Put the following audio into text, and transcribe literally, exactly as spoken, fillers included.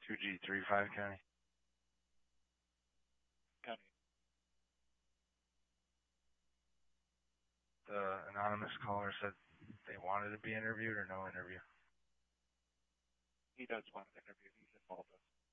two G three five County. County. The anonymous caller said they wanted to be interviewed or no interview. He does want an interview. He's involved us.